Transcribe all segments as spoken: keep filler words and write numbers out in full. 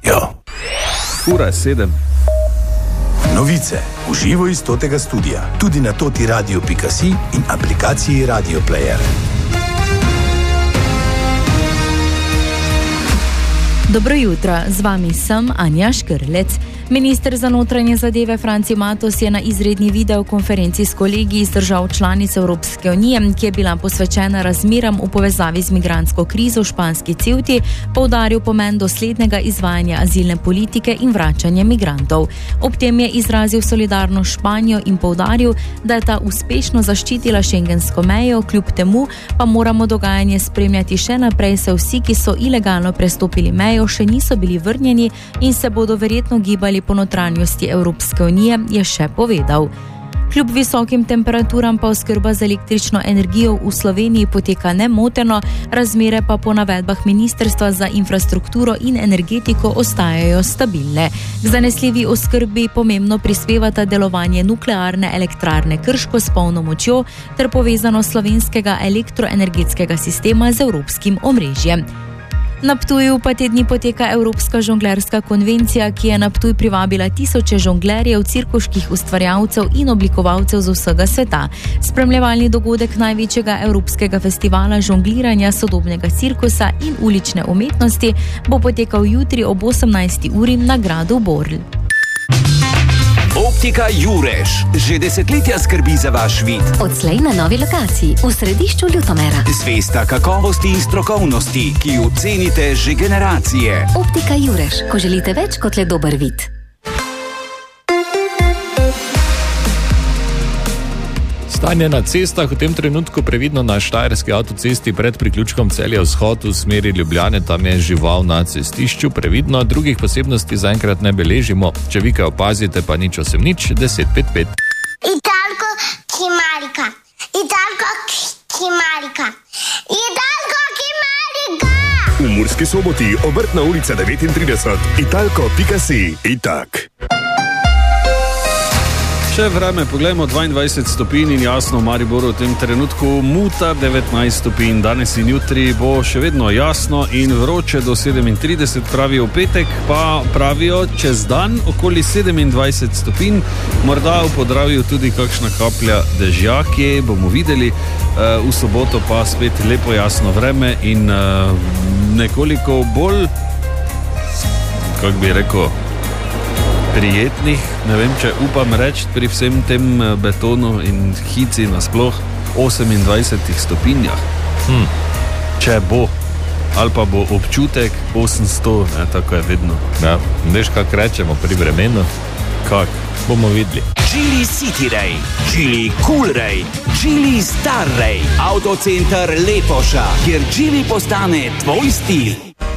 Jo. Ura je sedem. Novice v živo iz totega studia, tudi na toti radio pika si in aplikaciji Radio Player. Dobro jutro, z vami sem Anja Škrlec. Minister za notranje zadeve Franci Matos je na izredni videokonferenci s kolegi iz držav članic Evropske unije, ki je bila posvečena razmeram v povezavi z migrantsko krizo v španski Ceuti, poudaril pomen doslednega izvajanja azilne politike in vračanja migrantov. Ob tem je izrazil solidarnost s Španijo in poudaril, da je ta uspešno zaščitila šengensko mejo, kljub temu pa moramo dogajanje spremljati še naprej, saj vsi, ki so ilegalno prestopili mejo, še niso bili vrnjeni in se bodo verjetno gibali po notranjosti Evropske unije, je še povedal. Kljub visokim temperaturam pa oskrba z električno energijo v Sloveniji poteka nemoteno, razmere pa po navedbah Ministrstva za infrastrukturo in energetiko ostajajo stabilne. K zanesljivi oskrbi pomembno prispevata delovanje nuklearne elektrarne Krško s polno močjo ter povezanost slovenskega elektroenergetskega sistema z evropskim omrežjem. Na Ptuju pa te dni poteka Evropska žonglerska konvencija, ki je na Ptuj privabila tisoče žonglerjev, cirkuških ustvarjalcev in oblikovalcev z vsega sveta. Spremljevalni dogodek največjega evropskega festivala žongliranja, sodobnega cirkusa in ulične umetnosti bo potekal jutri ob osemnajsti uri na gradu Borl. Optika Jurež že desetletja skrbi za vaš vid. Odslej na novi lokaciji v središču Ljutomera. Zvesta kakovosti in strokovnosti, ki jo cenite že generacije. Optika Jurež, ko želite več kot le dober vid. Stanje na cestah v tem trenutku previdno na štajerski avtocesti pred priključkom Celje-Vzhod v smeri Ljubljane, tam je žival na cestišču, previdno, drugih posebnosti zaenkrat ne beležimo. Če vi kaj opazite, pa nič osem nič, deset pet pet. Italko Kimarika, Italko Kimarika, Italko Kimarika. V Murski Soboti, Obrtna ulica devetintrideset, italko pika si, itak. Še vreme, poglejmo, dvaindvajset stopinj in jasno v Mariboru v tem trenutku muta devetnajst stopinj. Danes in jutri bo še vedno jasno in vroče do sedemintrideset, pravijo v petek, pa pravijo čez dan okoli sedemindvajset stopinj, morda v Podravju tudi kakšna kaplja dežja, kje bomo videli. V soboto pa spet lepo jasno vreme in nekoliko bolj, kako bi rekel, prijetnih, ne vem, če upam reči pri vsem tem betonu in hici nasploh osemindvajsetih stopinjah. Hm. Če bo, ali pa bo občutek osemsto, ne, tako je vedno. Ja, veš, kak rečemo pri vremenu? Kak? Bomo videli. Geely City Ray, Geely Cool Ray, Geely Star Ray, Autocenter Lepoša, kjer Geely postane tvoj stil.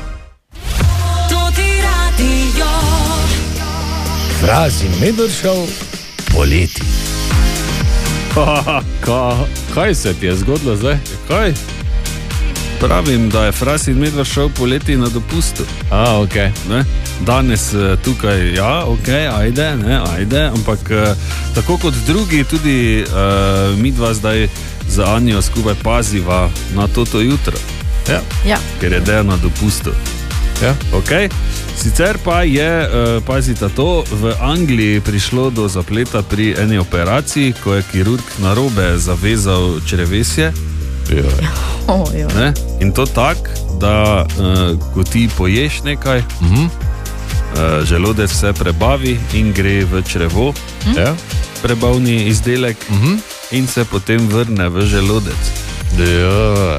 Fraz in Medvršov poleti. Ha, ka, kaj se ti je zgodilo zdaj? Kaj? Pravim, da je Fraz in Medvršov poleti na dopustu. A, okej. Okay. Danes tukaj, ja, okej, okay, ajde, ne, ajde, ampak tako kot drugi, tudi uh, mi dva zdaj za Anjo skupaj paziva na toto jutro. Ja. Ja. Ker je Deja na dopustu. Ja. Okay. Sicer pa je, uh, pazita to, v Angliji prišlo do zapleta pri eni operaciji, ko je kirurg narobe zavezal črevesje. Oh, ne? In to tak, da uh, ko ti poješ nekaj, uh-huh. uh, želodec se prebavi in gre v črevo, uh-huh. ja? prebavni izdelek uh-huh. in se potem vrne v želodec. Ja.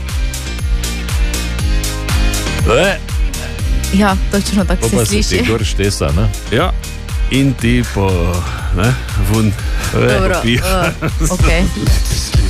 Le. Ja, točno tako se sliši. Pa se ti gor štesa, ne? Ja, in ti po, ne, vun. Dobro, uh, okej.